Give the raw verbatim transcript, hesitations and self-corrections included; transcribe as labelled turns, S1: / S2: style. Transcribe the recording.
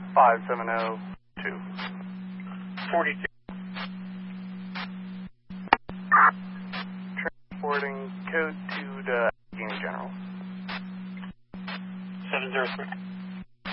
S1: five seven zero two.
S2: forty-two.
S1: Transporting code to the Allegheny General.
S2: seven zero three.